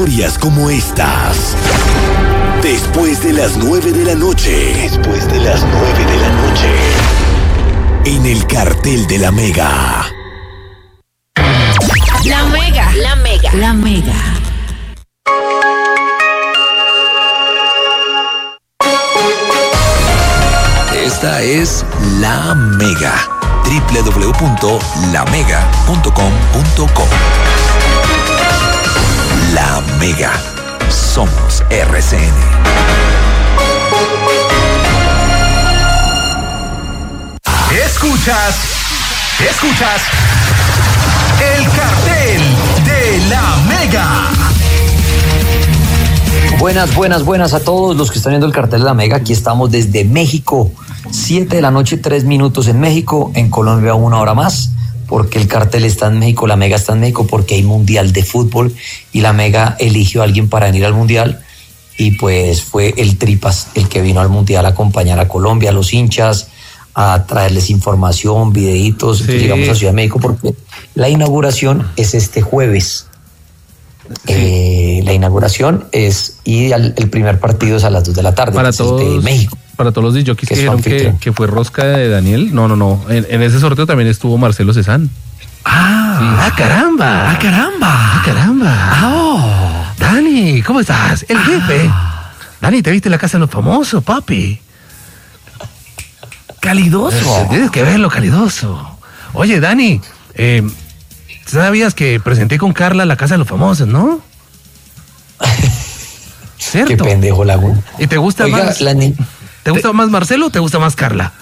historias como estas. Después de las 9 de la noche. Después de las 9 de la noche. En el cartel de la Mega. La Mega. La Mega. La Mega. Esta es La Mega. www.lamega.com.co. La Mega. Somos RCN. Escuchas el cartel de La Mega. Buenas a todos los que están viendo el cartel de La Mega. Aquí estamos desde México, 7 de la noche, 3 minutos en México, en Colombia 1 hora más, porque el cartel está en México, La Mega está en México, porque hay Mundial de Fútbol y La Mega eligió a alguien para venir al Mundial y pues fue el Tripas el que vino al Mundial a acompañar a Colombia, a los hinchas, a traerles información, videitos. Sí. Llegamos a Ciudad de México porque la inauguración es este jueves. Sí. La inauguración es el primer partido es a las 2 de la tarde. Para todos, de México. Para todos los DJs que dijeron que fue rosca de Daniel. No. En ese sorteo también estuvo Marcelo Cezanne. Caramba. Dani, ¿cómo estás? El jefe. Dani, ¿te viste la casa de los famosos, papi? Calidoso. Tienes que verlo, calidoso. Oye, Dani, ¿sabías que presenté con Carla la casa de los famosos, no? ¿Cierto? Qué pendejo, Laguna. ¿Y te gusta más? ¿Te gusta más Marcelo o te gusta más Carla?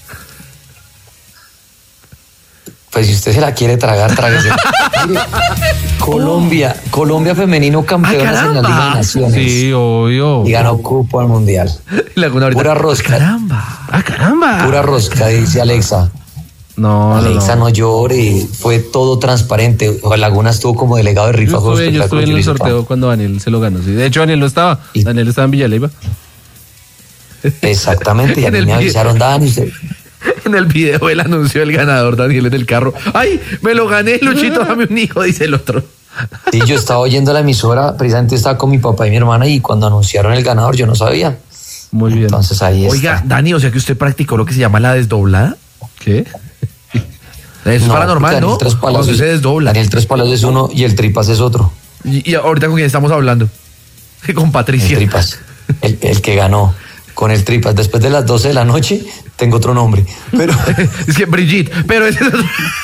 Pues si usted se la quiere tragar, tráguese. Colombia femenino campeonas en la Liga de Naciones. Sí, obvio. Y ganó cupo al Mundial. Pura rosca. Caramba. Pura rosca, dice Alexa. Alexa, no llore. Fue todo transparente. Laguna estuvo como delegado de rifa. Yo estuve en el sorteo cuando Daniel se lo ganó. Sí. De hecho, Daniel no estaba. Daniel estaba en Villaleiva. Exactamente. Y a mí me avisaron, Dani. En el video él anunció el ganador, Daniel, en el carro. ¡Ay, me lo gané, Luchito, dame un hijo! Dice el otro. Sí, yo estaba oyendo la emisora, precisamente estaba con mi papá y mi hermana y cuando anunciaron el ganador yo no sabía. Muy bien. Entonces ahí está. Oiga, Dani, o sea que usted practicó lo que se llama la desdoblada. ¿Qué? Eso es paranormal, ¿no? Cuando se desdobla. Daniel Tres Palos es uno y el Tripas es otro. ¿Y ahorita con quién estamos hablando? Con Patricia. El Tripas, el que ganó. Con el Tripas, después de las 12 de la noche, tengo otro nombre. Pero es que Brigitte, pero ese es otro.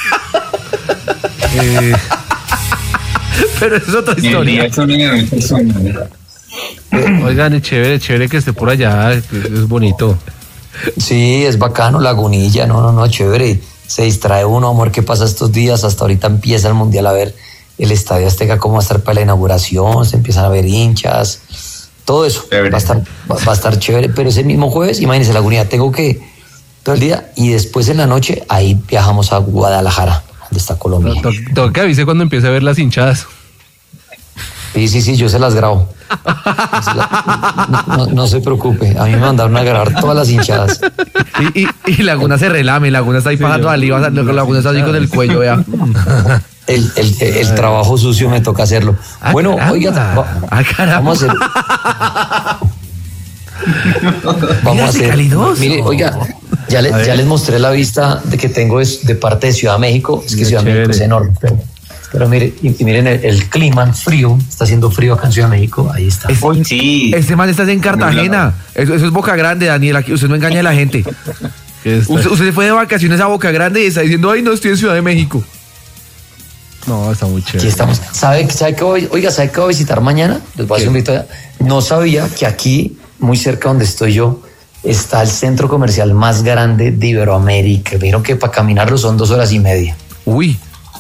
Pero es otra historia. Oigan, es chévere que esté por allá, es bonito. Sí, es bacano, Lagunilla, no, chévere. Se distrae uno, amor, ¿qué pasa estos días? Hasta ahorita empieza el Mundial a ver el Estadio Azteca, cómo va a estar para la inauguración, se empiezan a ver hinchas. Todo eso va a estar chévere, pero ese mismo jueves, imagínense, Lagunilla, tengo que todo el día y después en la noche ahí viajamos a Guadalajara, donde está Colombia. Tengo que avise cuando empiece a ver las hinchadas. Sí, yo se las grabo. No se preocupe, a mí me mandaron a grabar todas las hinchadas. Y Laguna se relame, Laguna está ahí pagando al IVA, Laguna está así con el cuello, vea. El trabajo sucio me toca hacerlo. Bueno, caramba. Oiga, vamos a hacer. Vamos a hacer. Calidoso. Mire, oiga, ya les mostré la vista de que tengo de parte de Ciudad de México. Es que Ciudad de México es enorme. Pero mire, y miren el clima frío. Está haciendo frío acá en Ciudad de México. Ahí está. Sí. Este man está en Cartagena. Eso es Boca Grande, Daniel. Aquí usted no engaña a la gente. Usted fue de vacaciones a Boca Grande y está diciendo, ay, no, estoy en Ciudad de México. No, está muy chévere. Aquí estamos. ¿Sabe qué voy a visitar mañana? Les voy a hacer un grito allá. No sabía que aquí, muy cerca donde estoy yo, está el centro comercial más grande de Iberoamérica. Me dijeron que para caminarlo son 2 horas y media. Uy.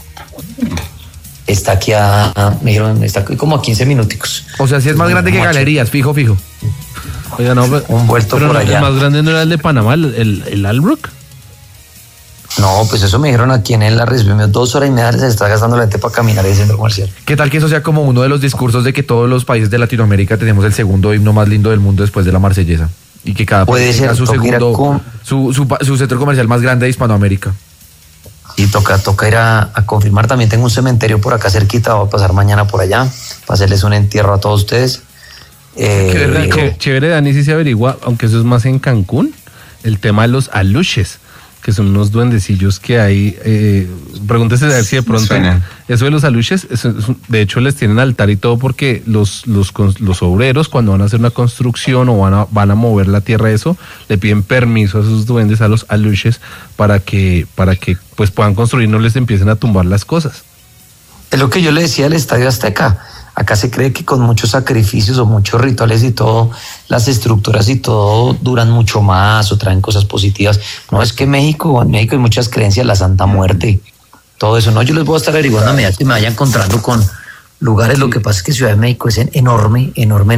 Está aquí me dijeron, está como a 15 minuticos. O sea, si es más grande que Galerías, fijo. Oiga, no, un vuelto por allá. ¿El más grande no era el de Panamá, el Albrook? No, pues eso me dijeron aquí en la resumió 2 horas y media se está gastando la gente para caminar el centro comercial. ¿Qué tal que eso sea como uno de los discursos de que todos los países de Latinoamérica tenemos el segundo himno más lindo del mundo después de la Marsellesa? Y que cada país tenga su segundo, su centro comercial más grande de Hispanoamérica. Y toca ir a confirmar. También tengo un cementerio por acá cerquita, voy a pasar mañana por allá para hacerles un entierro a todos ustedes. Chévere, Dani, si se averigua, aunque eso es más en Cancún, el tema de los aluches, que son unos duendecillos que hay. Pregúntese a ver si de pronto eso de los aluches, de hecho les tienen altar y todo, porque los obreros, cuando van a hacer una construcción o van a mover la tierra, eso, le piden permiso a esos duendes, a los aluches, para que pues puedan construir, no les empiecen a tumbar las cosas. Es lo que yo le decía al Estadio Azteca. Acá se cree que con muchos sacrificios o muchos rituales y todo, las estructuras y todo duran mucho más o traen cosas positivas. No, es que en México hay muchas creencias, la Santa Muerte, todo eso. No, yo les voy a estar averiguando a medida que me vaya encontrando con lugares. Lo que pasa es que Ciudad de México es enorme.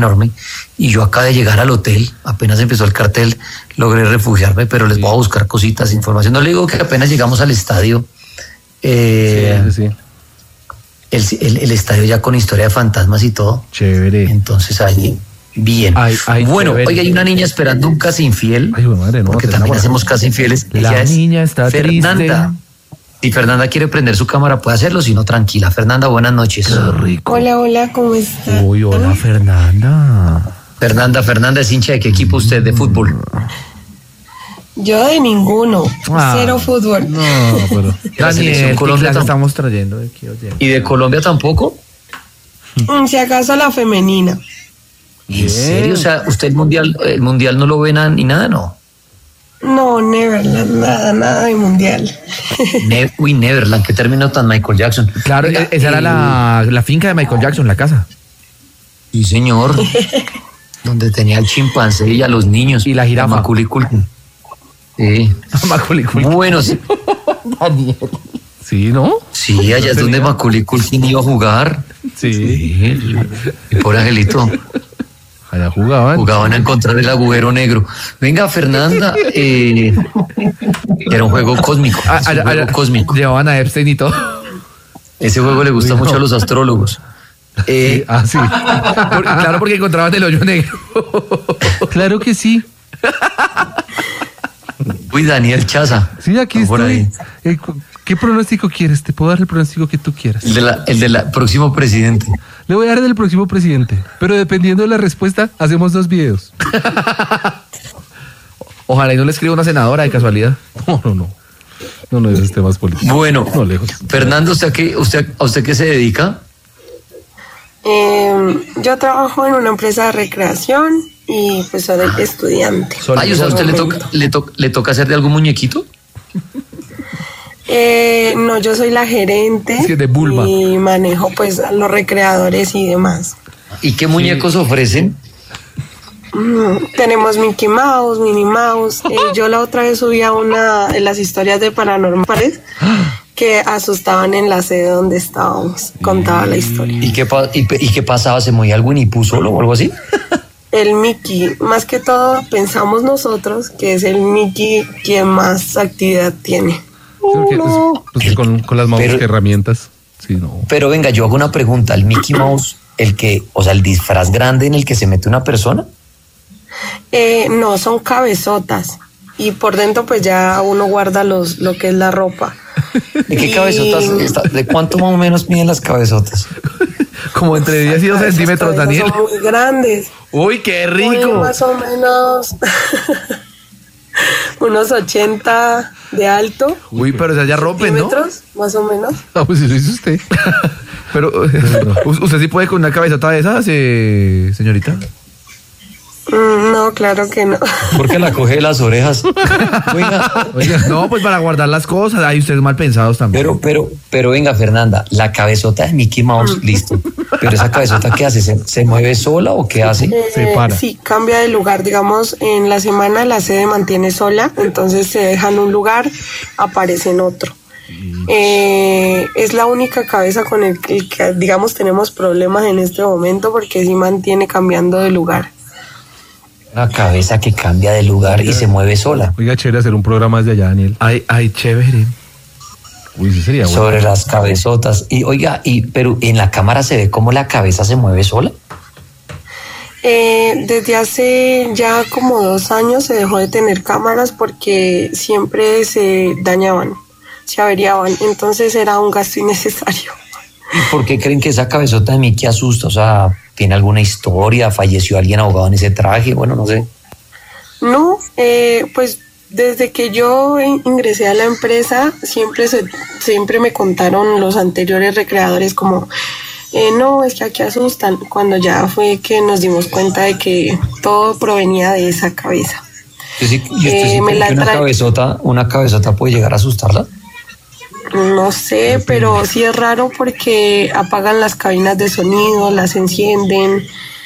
Y yo acá de llegar al hotel, apenas empezó el cartel, logré refugiarme, pero les voy a buscar cositas, información. No le digo que apenas llegamos al estadio. Sí. El estadio ya con historia de fantasmas y todo. Chévere. Entonces ahí, bien. Bueno, chévere. Oye, hay una niña esperando un casi infiel. Ay, madre, no, porque también hacemos casi infieles. La niña está Fernanda. Si Fernanda quiere prender su cámara, puede hacerlo, si no, tranquila. Fernanda, buenas noches. Qué rico. Hola, ¿cómo está? Uy, hola, Fernanda. Fernanda, ¿es hincha de qué equipo usted de fútbol? Yo de ninguno, cero fútbol. No, pero Daniel, Colombia estamos trayendo de aquí, oye. ¿Y de Colombia tampoco? Si acaso la femenina. ¿En serio? O sea, ¿usted el mundial no lo ve ni nada, no? No, Neverland, nada de mundial. Neverland, qué término tan Michael Jackson. Claro, venga, esa era la finca de Michael Jackson, la casa. Sí, señor. Donde tenía el chimpancé y a los niños. Y la jirafa. Macaulay Culkin. Sí. Bueno, sí. Daniel. Sí, ¿no? Sí, allá es donde Macaulay Culkin iba a jugar. Sí. Y por Angelito. Allá jugaban. Jugaban a encontrar el agujero negro. Venga, Fernanda. Era un juego cósmico. Cósmico. Llevaban a Epstein y todo. Ese juego le gusta mucho a los astrólogos. Sí. Claro, porque encontraban el hoyo negro. Claro que sí. Uy, Daniel Chaza. Sí, aquí estoy. ¿Qué pronóstico quieres? Te puedo dar el pronóstico que tú quieras. El del próximo presidente. Le voy a dar el del próximo presidente, pero dependiendo de la respuesta, hacemos 2 videos. Ojalá y no le escriba una senadora de casualidad. No, esos temas políticos. Bueno, no, lejos. Fernando, ¿a usted qué se dedica? Yo trabajo en una empresa de recreación y pues soy estudiante. Ay, o sea, ¿a usted le toca hacer de algún muñequito? No, yo soy la gerente. Sí, de Bulma. Y manejo pues a los recreadores y demás. ¿Y qué muñecos ofrecen? Tenemos Mickey Mouse, Minnie Mouse. Yo la otra vez subí a una de las historias de paranormales que asustaban en la sede donde estábamos. Contaba la historia. ¿Y qué pasaba? ¿Se movía algún Ipú solo o algo así? El Mickey, más que todo pensamos nosotros que es el Mickey quien más actividad tiene. Pues con las manos que herramientas. Sí, no. Pero venga, yo hago una pregunta. ¿El Mickey Mouse, el disfraz grande en el que se mete una persona? No, son cabezotas. Y por dentro pues ya uno guarda lo que es la ropa. ¿De qué cabezotas? ¿De cuánto más o menos miden las cabezotas? Como entre 10 y 2 centímetros, Daniel. Son muy grandes. Uy, qué rico. Más o menos unos 80 de alto. Uy, pero ya rompen, ¿no? Más o menos. Pues si lo hizo usted. Pero, ¿usted sí puede con una cabezota de esas, señorita? No, claro que no. Porque la coge de las orejas. Oiga, no, pues para guardar las cosas. Hay ustedes mal pensados también. Pero venga, Fernanda, la cabezota de Mickey Mouse, listo. Pero esa cabezota, ¿qué hace? ¿Se mueve sola o qué hace? Se para. Sí, cambia de lugar. Digamos, en la semana la sede mantiene sola, entonces se deja en un lugar, aparece en otro. Es la única cabeza con el que, digamos, tenemos problemas en este momento porque sí mantiene cambiando de lugar. Una cabeza que cambia de lugar y se mueve sola. Oiga, chévere hacer un programa desde allá, Daniel. Ay, chévere. Uy, sí sería bueno. Sobre las cabezotas. Y oiga, pero en la cámara se ve cómo la cabeza se mueve sola. Desde hace ya como 2 años se dejó de tener cámaras porque siempre se dañaban. O se averiaban, entonces era un gasto innecesario. ¿Y por qué creen que esa cabezota de Mickey asusta? O sea, ¿tiene alguna historia? ¿Falleció alguien ahogado en ese traje? Bueno, no sé. No, pues desde que yo ingresé a la empresa, siempre me contaron los anteriores recreadores como, no, es que aquí asustan, cuando ya fue que nos dimos cuenta de que todo provenía de esa cabeza. ¿Y usted sí cree que una cabezota puede llegar a asustarla? No sé, pero sí es raro porque apagan las cabinas de sonido, las encienden.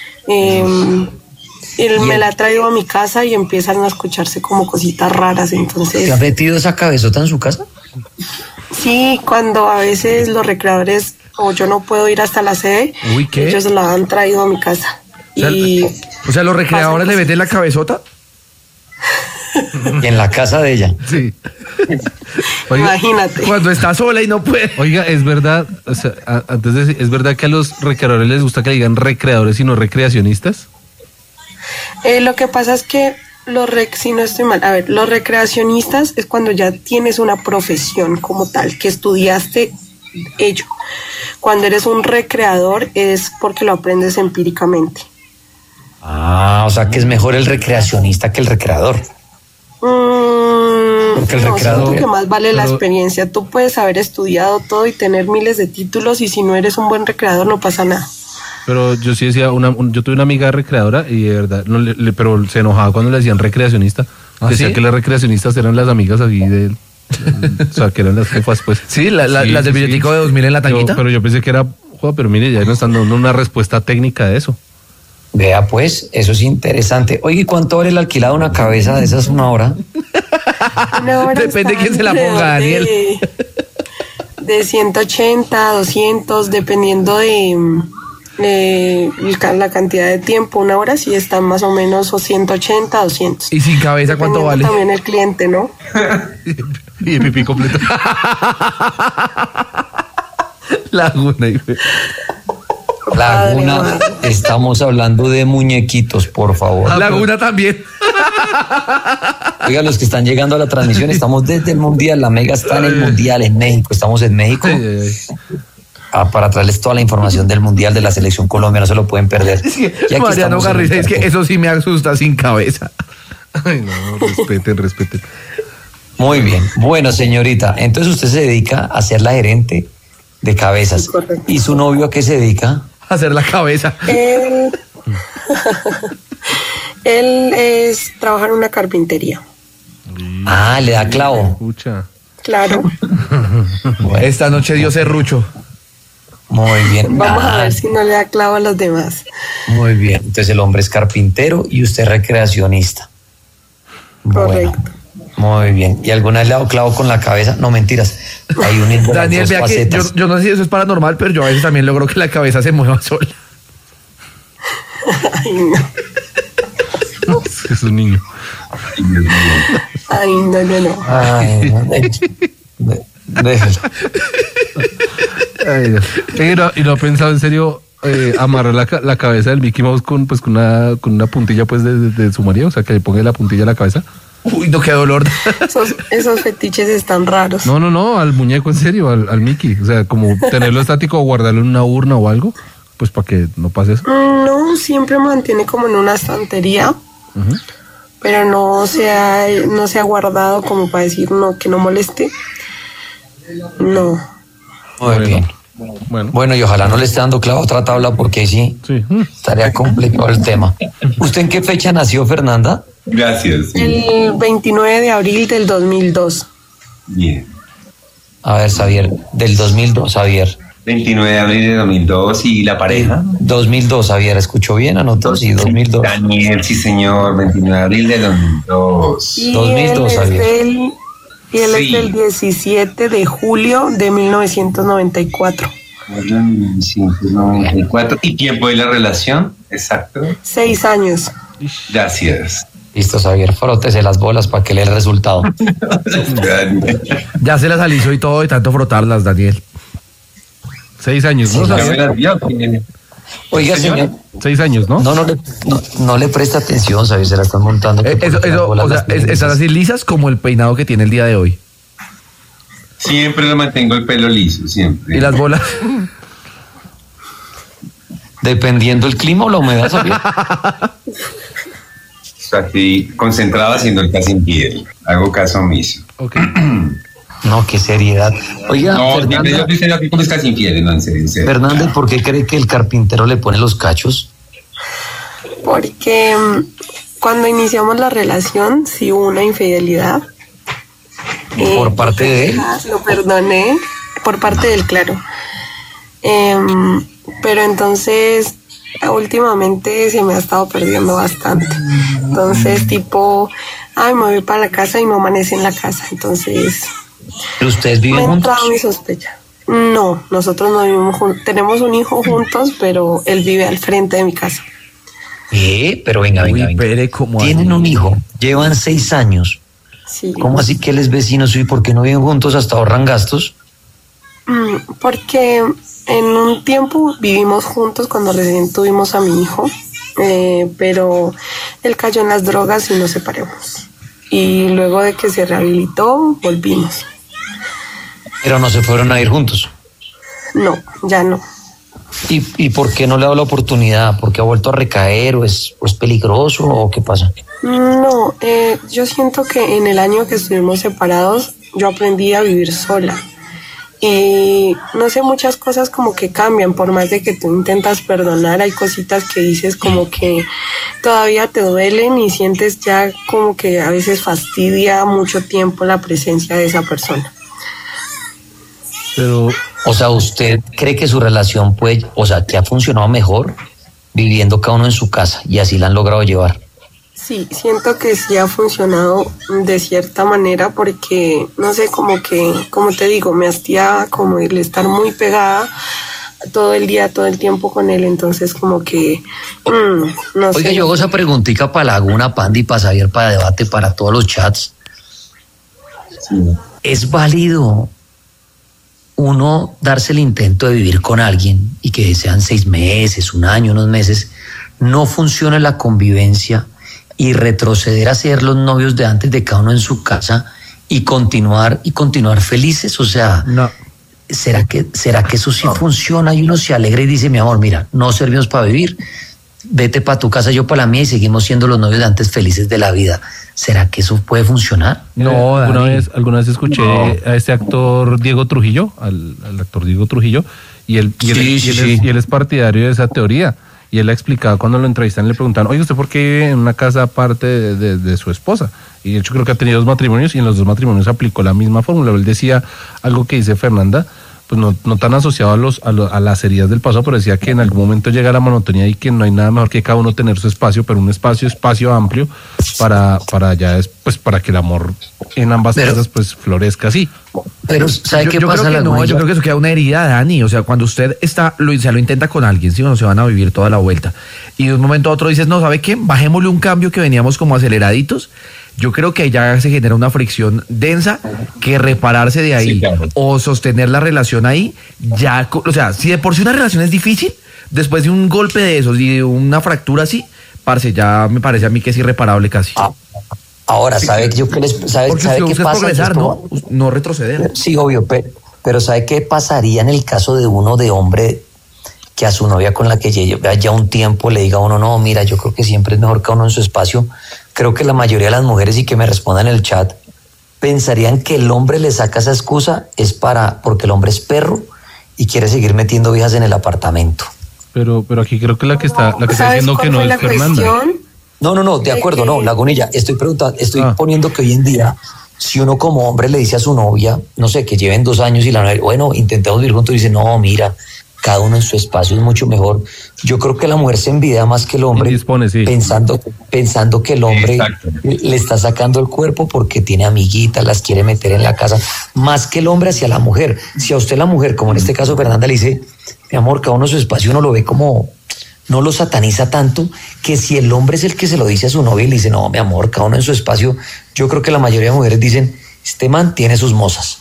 Me la ha traído a mi casa y empiezan a escucharse como cositas raras, entonces... ¿Se ha metido esa cabezota en su casa? Sí, cuando a veces los recreadores o yo no puedo ir hasta la sede, ellos la han traído a mi casa. O sea, ¿los recreadores le meten la cabezota? Y en la casa de ella. Sí. Oiga, imagínate. Cuando está sola y no puede. Oiga, es verdad, o sea, antes de decir, ¿es verdad que a los recreadores les gusta que le digan recreadores y no recreacionistas? Lo que pasa es que si no estoy mal, los recreacionistas es cuando ya tienes una profesión como tal, que estudiaste ello. Cuando eres un recreador es porque lo aprendes empíricamente. Ah, o sea que es mejor el recreacionista que el recreador. Porque el recreador, siento que más vale la experiencia. Tú puedes haber estudiado todo y tener miles de títulos y si no eres un buen recreador no pasa nada. Pero yo sí decía, yo tuve una amiga recreadora y de verdad, pero se enojaba cuando le decían recreacionista. Decía ¿sí? Que las recreacionistas eran las amigas así de él. O sea, que eran las jefas, pues. Sí, las del billetico de 2000 en la tanguita. Pero yo pensé que era, pero mire, ya nos están dando una respuesta técnica de eso. Vea, pues, eso es interesante. Oye, ¿y cuánto vale el alquilado de una cabeza de esas una hora? Depende de quién se la ponga, Daniel. De 180, 200, dependiendo de la cantidad de tiempo. Una hora sí está más o menos o 180, 200. ¿Y sin cabeza cuánto vale? También el cliente, ¿no? Y el pipí completo. Laguna. Laguna, estamos hablando de muñequitos, por favor. Laguna también. Oiga, los que están llegando a la transmisión, estamos desde el Mundial. La Mega está en el Mundial en México. Estamos en México. Para traerles toda la información del Mundial de la Selección Colombia, no se lo pueden perder. Sí, Mariano Garriza, es que eso sí me asusta sin cabeza. Ay, no, respeten. Muy bien. Bueno, señorita, entonces usted se dedica a ser la gerente de cabezas. Correcto. ¿Y su novio a qué se dedica? A hacer la cabeza. Él es trabajar en una carpintería. Ah, le da clavo. Escucha. Claro. Bueno. Esta noche dio serrucho. Muy bien. Vamos a ver si no le da clavo a los demás. Muy bien. Entonces el hombre es carpintero y usted recreacionista. Correcto. Bueno, muy bien. ¿Y alguna vez le ha dado clavo con la cabeza? No, mentiras. Hay un Daniel, vea que yo no sé si eso es paranormal, pero yo a veces también logro que la cabeza se mueva sola. Ay, no. Es un niño. Ay, no. Ay, no, déjelo. Ay, Dios. ¿Y no ha pensado en serio amarrar la cabeza del Mickey Mouse con una puntilla pues de su marido? O sea, que le ponga la puntilla a la cabeza. Uy, no, qué dolor. Esos fetiches están raros. No, al muñeco, en serio, al Mickey. O sea, como tenerlo estático o guardarlo en una urna o algo, pues para que no pase eso. No, siempre mantiene como en una estantería, pero no se ha guardado como para decir no, que no moleste. No. Muy bien. Bueno, y ojalá no le esté dando clavo a otra tabla porque sí. Estaría complicado el tema. ¿Usted en qué fecha nació, Fernanda? Gracias. El 29 de abril del 2002. Bien. A ver, Xavier, del 2002, Xavier. 29 de abril de 2002 y la pareja. 2002, Xavier, ¿escuchó bien? Anotó, sí, 2002. Daniel, sí señor, 29 de abril de 2002. Y 2002, Xavier. Y él es del 17 de julio de 1994. 1994. ¿Y tiempo de la relación? Exacto. 6 años. Gracias. Listo, Xavier, frótese las bolas para que lea el resultado. Ya se las alisó y todo de tanto frotarlas, Daniel. 6 años, ¿no? Oiga, señor. 6 años, ¿no? No le presta atención, ¿sabes? Se la están montando. O sea, están así lisas como el peinado que tiene el día de hoy. Siempre lo mantengo el pelo liso, siempre. ¿Y las bolas? Dependiendo el clima o la humedad, ¿sabía? Estoy concentrado haciendo el casi infiel. Hago caso omiso. Ok. No, qué seriedad. Oiga, No, Fernanda, yo estoy diciendo aquí como es casi infiel, no, en serio, en serio. Fernanda, ¿por qué cree que el carpintero le pone los cachos? Porque cuando iniciamos la relación, sí hubo una infidelidad. ¿Por parte de él? Lo perdoné, por parte de él, claro. Pero entonces, últimamente se me ha estado perdiendo bastante. Entonces, tipo, me voy para la casa y no amanece en la casa. Entonces, ¿Pero ustedes me viven ha juntos? entrado mi sospecha. No, nosotros no vivimos juntos. Tenemos un hijo juntos, pero él vive al frente de mi casa. Pero venga. Uy, Pere, ¿cómo Tienen así? un hijo, llevan 6 años. Sí. ¿Cómo así que él es vecino suyo y por qué no viven juntos hasta ahorran gastos? Porque en un tiempo vivimos juntos cuando recién tuvimos a mi hijo, pero él cayó en las drogas y nos separamos. Y luego de que se rehabilitó, volvimos. Pero no se fueron a ir juntos. No, ya no. ¿Y por qué no le ha dado la oportunidad? ¿Por qué ha vuelto a recaer o es peligroso o qué pasa? No, yo siento que en el año que estuvimos separados, yo aprendí a vivir sola. Y no sé, muchas cosas como que cambian, por más de que tú intentas perdonar, hay cositas que dices como que todavía te duelen y sientes ya como que a veces fastidia mucho tiempo la presencia de esa persona. Pero O sea, ¿usted cree que su relación puede, o sea, que ha funcionado mejor viviendo cada uno en su casa y así la han logrado llevar? Sí, siento que sí ha funcionado de cierta manera porque, no sé, como te digo, me hastiaba como el estar muy pegada todo el día, todo el tiempo con él, entonces como que, no sé. Oiga, yo hago esa preguntita para Laguna, Pandi, para Xavier, para debate, para todos los chats. ¿Es válido uno darse el intento de vivir con alguien y que sean 6 meses, 1 año, unos meses, no funciona la convivencia y retroceder a ser los novios de antes de cada uno en su casa y continuar felices? O sea, No. ¿será que eso sí funciona y uno se alegra y dice, mi amor, mira, no servimos para vivir, vete para tu casa, yo para la mía y seguimos siendo los novios de antes felices de la vida? ¿Será que eso puede funcionar? No, alguna Dani. vez escuché a este actor Diego Trujillo, al actor Diego Trujillo, y él es partidario de esa teoría. Y él ha explicado cuando lo entrevistan, le preguntan, oye, ¿usted por qué vive en una casa aparte de su esposa? Y de hecho creo que ha tenido 2 matrimonios y en los 2 matrimonios aplicó la misma fórmula. Él decía algo que dice Fernanda, pues no tan asociado a las heridas del pasado, pero decía que en algún momento llega la monotonía y que no hay nada mejor que cada uno tener su espacio, pero un espacio amplio para que el amor en ambas casas pues florezca así. Pero ¿sabe qué yo pasa? creo que no, yo creo que eso queda una herida, Dani. O sea, cuando usted lo intenta con alguien, ¿sí? Bueno, se van a vivir toda la vuelta. Y de un momento a otro dices, no, ¿sabe qué? Bajémosle un cambio que veníamos como aceleraditos. Yo creo que ya se genera una fricción densa que repararse de ahí, Sí, claro. o sostener la relación ahí, ya, o sea, si de por sí una relación es difícil, después de un golpe de esos y de una fractura así, parce, ya me parece a mí que es irreparable casi. Ahora, ¿sabe qué Porque sabe usted qué busca pasa? progresar, Esto- no retroceder. Sí, obvio, pero ¿sabe qué pasaría en el caso de uno de hombre que a su novia con la que lleva ya un tiempo le diga a uno, no, mira, yo creo que siempre es mejor cada uno en su espacio? Creo que la mayoría de las mujeres, y que me respondan en el chat, pensarían que el hombre le saca esa excusa porque el hombre es perro y quiere seguir metiendo viejas en el apartamento. Pero aquí creo que la que está ¿Sabes diciendo cuál que no fue es la Fernanda. cuestión? No, de acuerdo, no, Lagunilla, estoy poniendo que hoy en día, si uno como hombre le dice a su novia, no sé, que lleven 2 años y la novia, bueno, intentemos vivir juntos, y dice, no, mira, cada uno en su espacio es mucho mejor. Yo creo que la mujer se envidia más que el hombre, Indispone, sí. pensando que el hombre Exacto. le está sacando el cuerpo porque tiene amiguitas, las quiere meter en la casa, más que el hombre hacia la mujer. Si a usted la mujer, como en este caso Fernanda, le dice, mi amor, cada uno en su espacio, uno lo ve como, no lo sataniza tanto, que si el hombre es el que se lo dice a su novia y le dice, no, mi amor, cada uno en su espacio, yo creo que la mayoría de mujeres dicen, este man tiene sus mozas.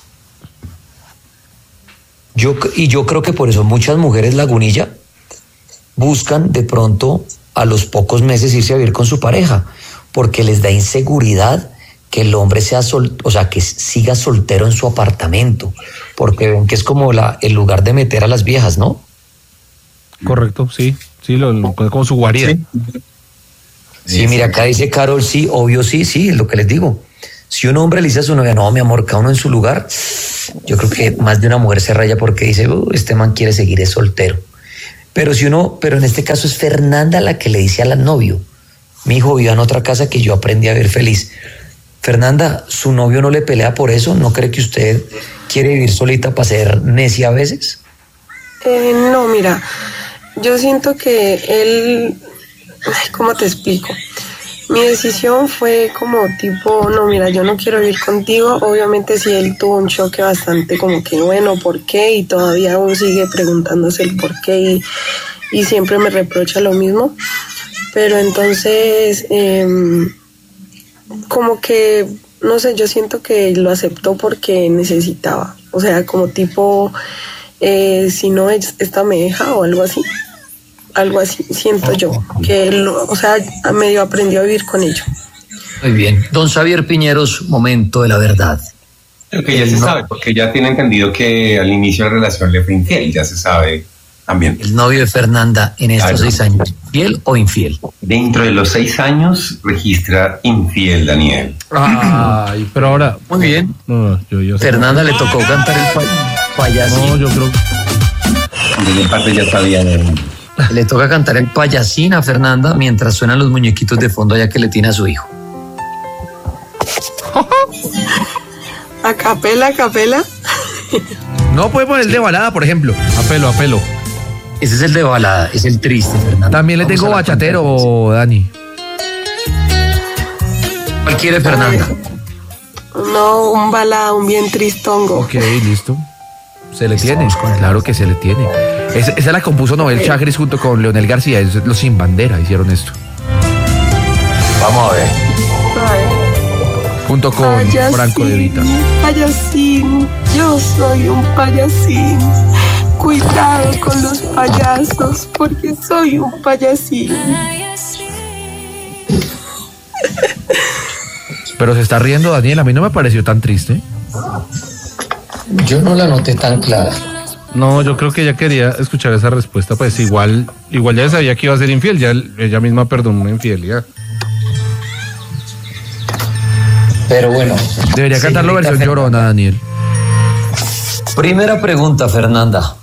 Yo creo que por eso muchas mujeres, Lagunilla, buscan de pronto a los pocos meses irse a vivir con su pareja, porque les da inseguridad que el hombre sea o sea, que siga soltero en su apartamento, porque ven que es como el lugar de meter a las viejas, ¿no? Correcto, sí, lo pone como su guarida. Sí, mira, acá dice Carol, sí, obvio, sí, es lo que les digo. Si un hombre le dice a su novia, no, mi amor, cada uno en su lugar, yo creo que más de una mujer se raya porque dice, este man quiere seguir, es soltero. Pero en este caso es Fernanda la que le dice al novio, mi hijo vive en otra casa que yo aprendí a ver feliz. Fernanda, ¿su novio no le pelea por eso? ¿No cree que usted quiere vivir solita para ser necia a veces? No, mira, yo siento que él, ¿cómo te explico? Mi decisión fue como tipo, no, mira, yo no quiero vivir contigo. Obviamente sí, él tuvo un choque bastante como que, bueno, ¿por qué? Y todavía aún sigue preguntándose el por qué y siempre me reprocha lo mismo. Pero entonces, como que, no sé, yo siento que lo aceptó porque necesitaba. O sea, como tipo, si no, esta me deja o algo así. Algo así, siento yo, que él, o sea, medio aprendió a vivir con ello. Muy bien. Don Xavier Piñeros, momento de la verdad. Creo que ya se sabe, porque ya tiene entendido que al inicio de la relación le fue infiel, ya se sabe también. El novio de Fernanda en estos 6 años, ¿fiel o infiel? Dentro de los 6 años registra infiel, Daniel. Ay, pero ahora... Muy bien. No, yo Fernanda le tocó cantar el payaso. No, yo creo... Desde parte ya sabía de... Le toca cantar el payasín a Fernanda mientras suenan los muñequitos de fondo allá que le tiene a su hijo. A capela. No puede poner el de balada, por ejemplo. Apelo. Ese es el de balada, es el triste, Fernanda. También le tengo bachatero, Dani. ¿Cuál quiere Fernanda? No, un balada, un bien tristongo. Ok, listo. Se le tiene, claro que se le tiene. Esa la compuso Noel Chagris junto con Leonel García, los Sin Bandera hicieron esto. Vamos a ver. Junto con Payasín, Franco De Vita. Payasín, yo soy un payasín. Cuidado con los payasos, porque soy un payasín. Pero se está riendo, Daniel, a mí no me pareció tan triste. Yo no la noté tan clara. No, yo creo que ella quería escuchar esa respuesta, pues igual ya sabía que iba a ser infiel, ya ella misma perdonó una infidelidad. Pero bueno. Debería cantarlo versión llorona, Daniel. Primera pregunta, Fernanda.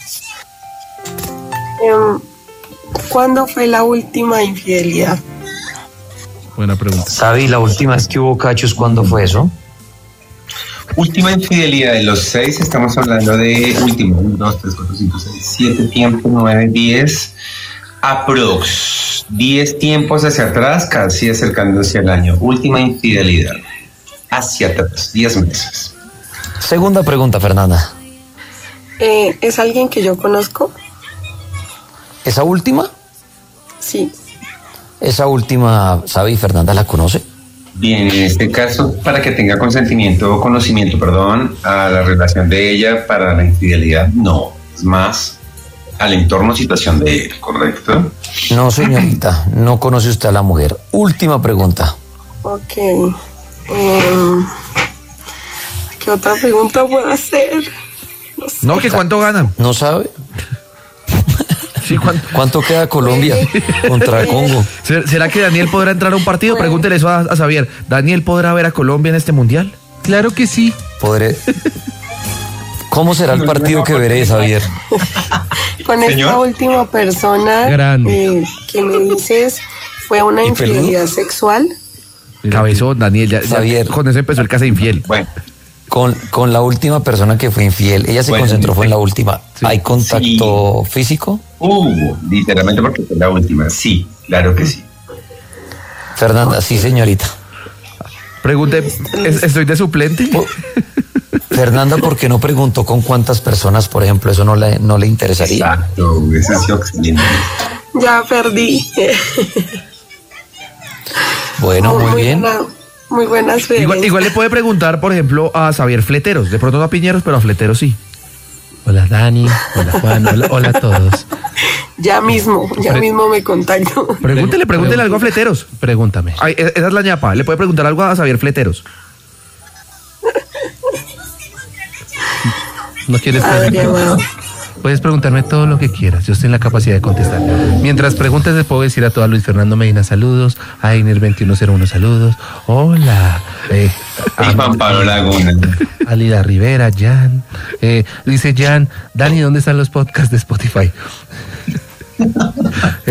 ¿Cuándo fue la última infidelidad? Buena pregunta. ¿Sabe la última vez que hubo cachos, cuándo fue eso? Última infidelidad de los 6, estamos hablando de último, 1, 2, 3, 4, 5, 6, 7 tiempos, 9, 10, aprox, 10 tiempos hacia atrás, casi acercándose al año. Última infidelidad, hacia atrás, 10 meses. Segunda pregunta, Fernanda. ¿Es alguien que yo conozco? ¿Esa última? Sí. Esa última, ¿sabe y Fernanda la conoce? Bien, en este caso, para que tenga conocimiento, a la relación de ella para la infidelidad, no, es más al entorno, situación de él, ¿correcto? No, señorita, no conoce usted a la mujer. Última pregunta. Ok. ¿Qué otra pregunta puedo hacer? No sé. No, que cuánto ganan. ¿No sabe? Sí, ¿Cuánto queda Colombia contra Congo? ¿Será que Daniel podrá entrar a un partido? Pregúntele eso a Xavier. ¿Daniel podrá ver a Colombia en este mundial? Claro que sí. Podré. ¿Cómo será el partido que veré, Xavier? Con esta última persona que me dices, ¿fue una infidelidad sexual? Cabezón, Daniel, Xavier. Con eso empezó el caso infiel. Bueno. Con la última persona que fue infiel, ella se concentró fue en la última. Sí. ¿Hay contacto físico? Literalmente porque fue la última. Sí, claro que sí. Fernanda, sí, señorita. Pregunte, ¿estoy de suplente? Fernanda, ¿por qué no preguntó con cuántas personas, por ejemplo? Eso no le interesaría. Exacto, ese es excelente. Ya perdí. Bueno, muy bien. Muy buenas. Igual le puede preguntar, por ejemplo, a Xavier Fleteros. De pronto no a Piñeros, pero a Fleteros sí. Hola Dani, hola Juan, hola a todos. Ya mismo me contacto. Pregúntele algo a Fleteros. Pregúntame. Ay, esa es la ñapa. Le puede preguntar algo a Xavier Fleteros. ¿No quieres preguntar? Puedes preguntarme todo lo que quieras. Yo estoy en la capacidad de contestar. Mientras preguntes, le puedo decir a toda Luis Fernando Medina saludos. A Einer 2101 saludos. Hola. A Juan Pablo Laguna. Alida Rivera, Jan. Dice Jan, Dani, ¿dónde están los podcasts de Spotify?